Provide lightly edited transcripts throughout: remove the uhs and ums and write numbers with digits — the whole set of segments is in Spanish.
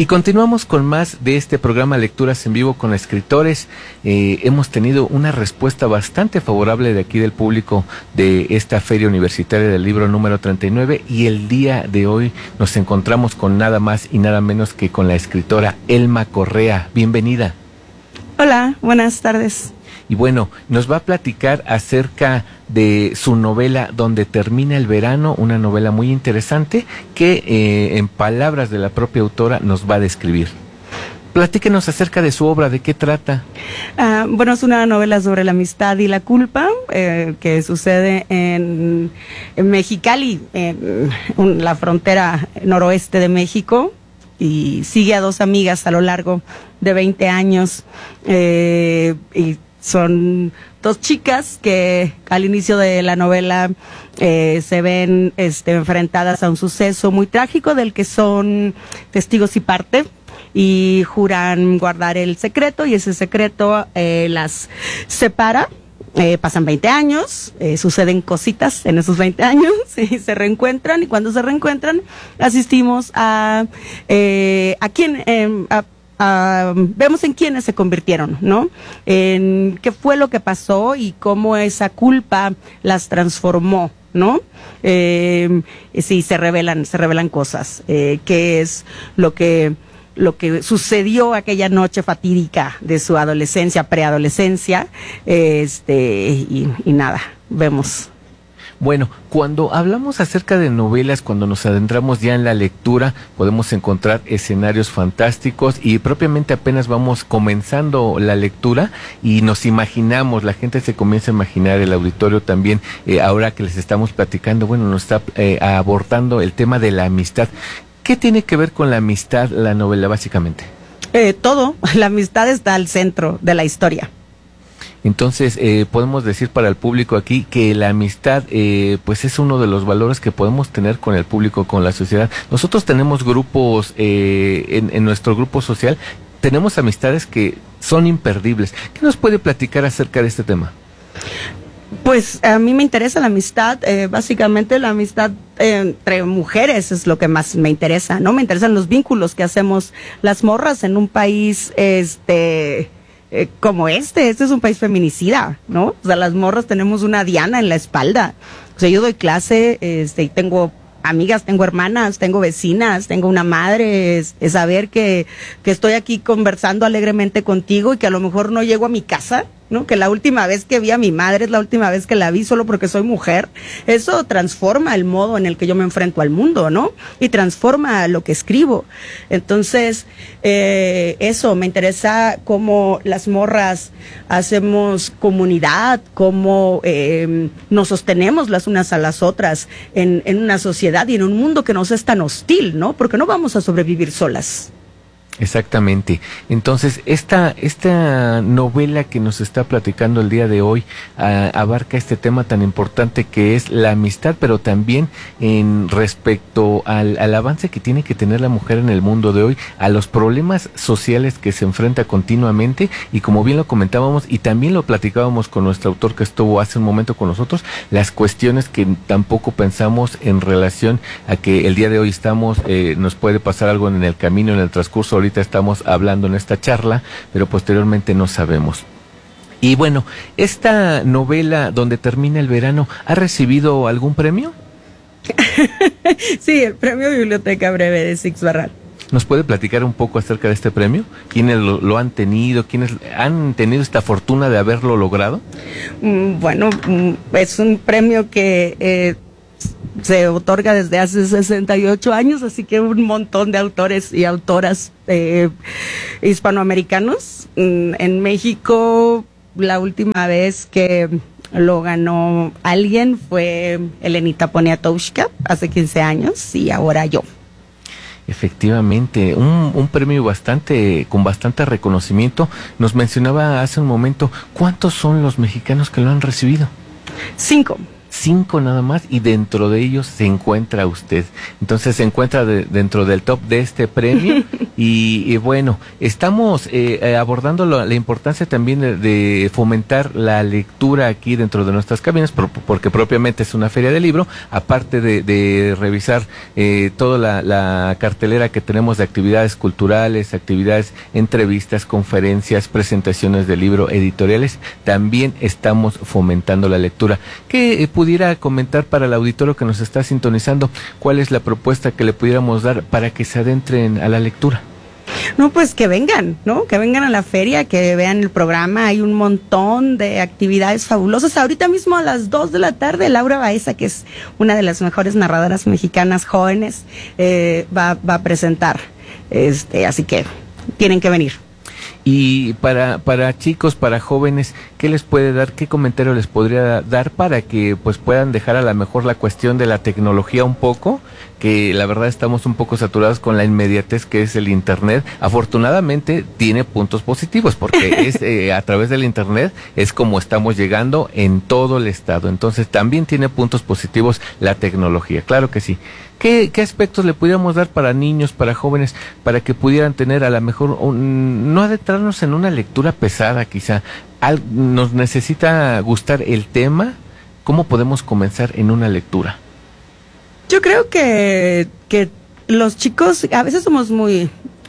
Y continuamos con más de este programa Lecturas en Vivo con escritores. Hemos tenido una respuesta bastante favorable de aquí del público de esta Feria Universitaria del Libro número 39, y el día de hoy nos encontramos con nada más y nada menos que con la escritora Elma Correa. Bienvenida. Hola, buenas tardes. Y bueno, nos va a platicar acerca de su novela Donde termina el verano, una novela muy interesante que en palabras de la propia autora nos va a describir. Platíquenos acerca de su obra, ¿de qué trata? Bueno, es una novela sobre la amistad y la culpa que sucede en Mexicali, en la frontera noroeste de México, y sigue a dos amigas a lo largo de 20 años y son dos chicas que al inicio de la novela se ven enfrentadas a un suceso muy trágico del que son testigos y parte, y juran guardar el secreto, y ese secreto las separa. Pasan 20 años, suceden cositas en esos 20 años y se reencuentran, y cuando se reencuentran asistimos a vemos en quiénes se convirtieron, ¿no? En qué fue lo que pasó y cómo esa culpa las transformó, ¿no? Sí, se revelan cosas. ¿Qué es lo que sucedió aquella noche fatídica de su adolescencia, preadolescencia? Y nada, vemos. Bueno, cuando hablamos acerca de novelas, cuando nos adentramos ya en la lectura, podemos encontrar escenarios fantásticos, y propiamente apenas vamos comenzando la lectura y nos imaginamos, la gente se comienza a imaginar, el auditorio también, ahora que les estamos platicando, bueno, nos está abordando el tema de la amistad. ¿Qué tiene que ver con la amistad la novela, básicamente? Todo, la amistad está al centro de la historia. Entonces, podemos decir para el público aquí que la amistad, pues es uno de los valores que podemos tener con el público, con la sociedad. Nosotros tenemos grupos, en nuestro grupo social, tenemos amistades que son imperdibles. ¿Qué nos puede platicar acerca de este tema? Pues a mí me interesa la amistad, básicamente la amistad entre mujeres es lo que más me interesa, ¿no? Me interesan los vínculos que hacemos las morras en un país, como este es un país feminicida, ¿no? O sea, las morras tenemos una diana en la espalda. O sea, yo doy clase, y tengo amigas, tengo hermanas, tengo vecinas, tengo una madre, es saber que estoy aquí conversando alegremente contigo y que a lo mejor no llego a mi casa, ¿no? Que la última vez que vi a mi madre es la última vez que la vi solo porque soy mujer. Eso transforma el modo en el que yo me enfrento al mundo, ¿no? Y transforma lo que escribo. Entonces, eso, me interesa cómo las morras hacemos comunidad, cómo nos sostenemos las unas a las otras en una sociedad y en un mundo que nos es tan hostil, ¿no? Porque no vamos a sobrevivir solas. Exactamente. Entonces, esta novela que nos está platicando el día de hoy abarca este tema tan importante que es la amistad, pero también en respecto al avance que tiene que tener la mujer en el mundo de hoy, a los problemas sociales que se enfrenta continuamente, y como bien lo comentábamos y también lo platicábamos con nuestro autor que estuvo hace un momento con nosotros, las cuestiones que tampoco pensamos en relación a que el día de hoy estamos, nos puede pasar algo en el camino, en el transcurso. Ahorita estamos hablando en esta charla, pero posteriormente no sabemos. Y bueno, esta novela Donde termina el verano, ¿ha recibido algún premio? Sí, el premio Biblioteca Breve de Six Barral. ¿Nos puede platicar un poco acerca de este premio? ¿Quiénes lo han tenido? ¿Quiénes han tenido esta fortuna de haberlo logrado? Bueno, es un premio que se otorga desde hace 68 años, así que un montón de autores y autoras hispanoamericanos. En México, la última vez que lo ganó alguien fue Elenita Poniatowska, hace 15 años, y ahora yo. Efectivamente, un premio con bastante reconocimiento. Nos mencionaba hace un momento, ¿cuántos son los mexicanos que lo han recibido? 5. 5 nada más, y dentro de ellos se encuentra usted. Entonces se encuentra dentro del top de este premio Y bueno, estamos abordando la importancia también de fomentar la lectura aquí dentro de nuestras cabinas, porque propiamente es una feria de libro, aparte de revisar toda la cartelera que tenemos de actividades culturales, actividades, entrevistas, conferencias, presentaciones de libro, editoriales, también estamos fomentando la lectura. ¿Qué pudiera comentar para el auditorio que nos está sintonizando? ¿Cuál es la propuesta que le pudiéramos dar para que se adentren a la lectura? No, pues que vengan, ¿no? Que vengan a la feria, que vean el programa. Hay un montón de actividades fabulosas. Ahorita mismo a las 2 de la tarde, Laura Baeza, que es una de las mejores narradoras mexicanas jóvenes, va a presentar. Así que tienen que venir. Y para chicos, para jóvenes, ¿qué les puede dar, qué comentario les podría dar para que pues puedan dejar a lo mejor la cuestión de la tecnología un poco, que la verdad estamos un poco saturados con la inmediatez que es el internet? Afortunadamente tiene puntos positivos, porque es a través del internet es como estamos llegando en todo el estado, entonces también tiene puntos positivos la tecnología, claro que sí. ¿Qué aspectos le pudiéramos dar para niños, para jóvenes, para que pudieran tener a lo mejor, no adentrarnos en una lectura pesada quizá? ¿Nos necesita gustar el tema? ¿Cómo podemos comenzar en una lectura? Yo creo que los chicos a veces somos muy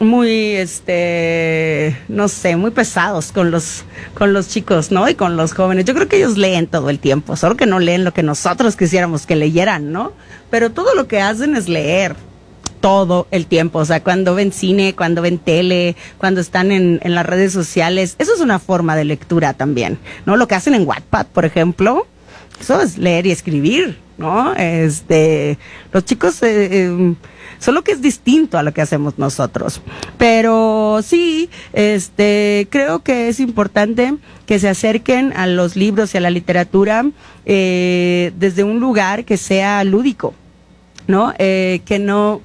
no sé, muy pesados con los chicos, ¿no? Y con los jóvenes. Yo creo que ellos leen todo el tiempo, solo que no leen lo que nosotros quisiéramos que leyeran, ¿no? Pero todo lo que hacen es leer todo el tiempo, o sea, cuando ven cine, cuando ven tele, cuando están en las redes sociales, eso es una forma de lectura también, ¿no? Lo que hacen en Wattpad, por ejemplo, eso es leer y escribir, ¿no? Los chicos, solo que es distinto a lo que hacemos nosotros. Pero sí, creo que es importante que se acerquen a los libros y a la literatura desde un lugar que sea lúdico, ¿no? Que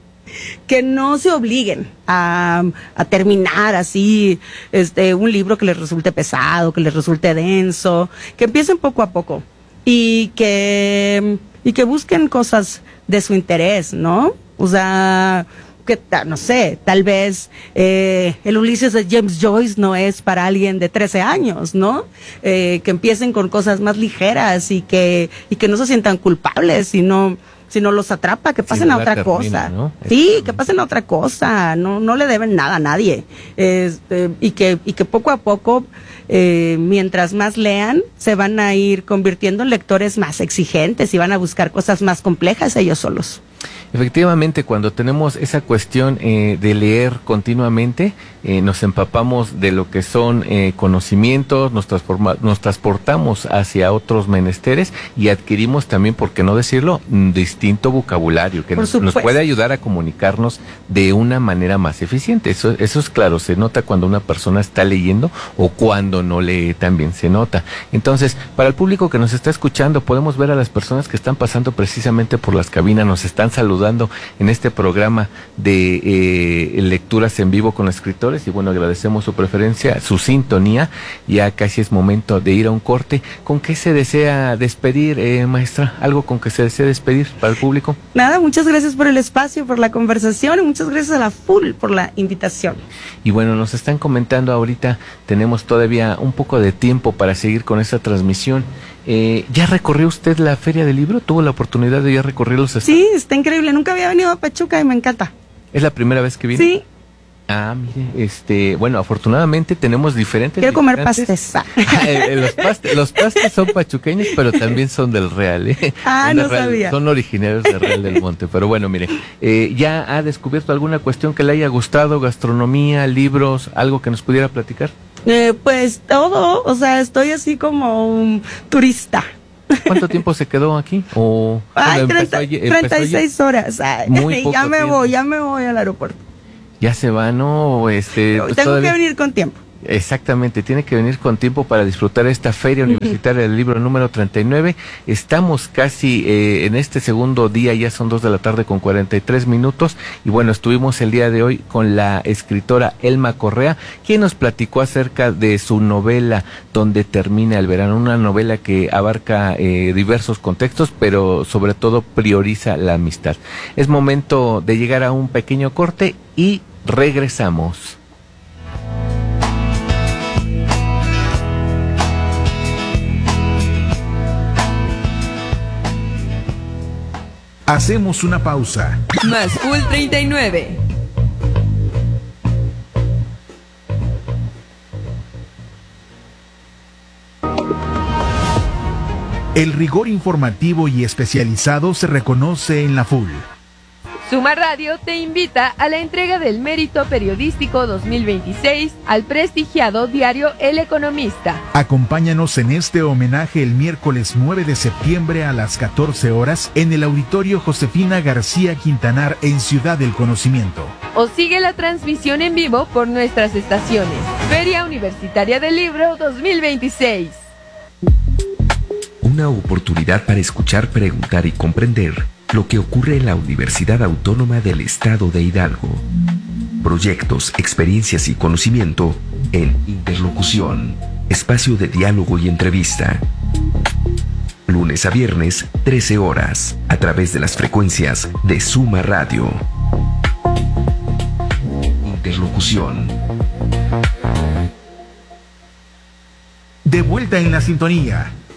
no se obliguen a terminar así un libro que les resulte pesado, que les resulte denso, que empiecen poco a poco y que busquen cosas de su interés, ¿no? O sea, que no sé, tal vez el Ulises de James Joyce no es para alguien de 13 años, ¿no? Que empiecen con cosas más ligeras y que no se sientan culpables, si no los atrapa, que pasen a otra cosa, ¿no? Sí, que pasen a otra cosa, no le deben nada a nadie, y que poco a poco, mientras más lean, se van a ir convirtiendo en lectores más exigentes y van a buscar cosas más complejas ellos solos. Efectivamente, cuando tenemos esa cuestión de leer continuamente, nos empapamos de lo que son conocimientos, nos transportamos hacia otros menesteres y adquirimos también, por qué no decirlo, un distinto vocabulario que nos puede ayudar a comunicarnos de una manera más eficiente. Eso es claro, se nota cuando una persona está leyendo o cuando no lee, también se nota. Entonces, para el público que nos está escuchando, podemos ver a las personas que están pasando precisamente por las cabinas, nos están saludando en este programa de lecturas en vivo con escritores, y bueno, agradecemos su preferencia, su sintonía. Ya casi es momento de ir a un corte. ¿Con qué se desea despedir, maestra? ¿Algo con que se desea despedir para el público? Nada, muchas gracias por el espacio, por la conversación, y muchas gracias a la FUL por la invitación. Y bueno, nos están comentando ahorita, tenemos todavía un poco de tiempo para seguir con esta transmisión. ¿Ya recorrió usted la Feria del Libro? ¿Tuvo la oportunidad de ya recorrer los estados? Sí, está increíble. Nunca había venido a Pachuca y me encanta. ¿Es la primera vez que viene? Sí. Ah, mire, bueno, afortunadamente tenemos diferentes... Quiero comer pastes. Los pastes son pachuqueños, pero también son del Real, ¿eh? No sabía. Son originarios del Real del Monte, pero bueno, mire, ¿ya ha descubierto alguna cuestión que le haya gustado? ¿Gastronomía, libros, algo que nos pudiera platicar? Pues todo, o sea, estoy así como un turista. ¿Cuánto tiempo se quedó aquí? Ay, 36 horas. Ay, ya me voy al aeropuerto. Ya se va, ¿no? Tengo que venir con tiempo. Exactamente, tiene que venir con tiempo para disfrutar esta Feria Universitaria del Libro número 39. Estamos casi en este segundo día, ya son 2 de la tarde con 43 minutos. Y bueno, estuvimos el día de hoy con la escritora Elma Correa, quien nos platicó acerca de su novela Donde termina el verano, una novela que abarca diversos contextos, pero sobre todo prioriza la amistad. Es momento de llegar a un pequeño corte y Regresamos. Hacemos una pausa. Más Full 39. El rigor informativo y especializado se reconoce en la Full. Suma Radio te invita a la entrega del Mérito Periodístico 2026 al prestigiado diario El Economista. Acompáñanos en este homenaje el miércoles 9 de septiembre a las 14 horas en el Auditorio Josefina García Quintanar en Ciudad del Conocimiento. O sigue la transmisión en vivo por nuestras estaciones. Feria Universitaria del Libro 2026. Una oportunidad para escuchar, preguntar y comprender lo que ocurre en la Universidad Autónoma del Estado de Hidalgo. Proyectos, experiencias y conocimiento en Interlocución, espacio de diálogo y entrevista. Lunes a viernes, 13 horas, a través de las frecuencias de Suma Radio. Interlocución. De vuelta en la sintonía.